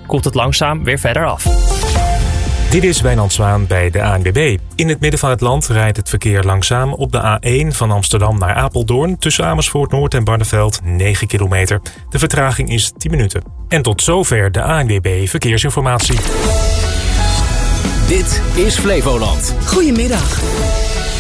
koelt het langzaam weer verder af. Dit is Wijnand Zwaan bij de ANWB. In het midden van het land rijdt het verkeer langzaam op de A1 van Amsterdam naar Apeldoorn. Tussen Amersfoort Noord en Barneveld 9 kilometer. De vertraging is 10 minuten. En tot zover de ANWB Verkeersinformatie. Dit is Flevoland. Goedemiddag.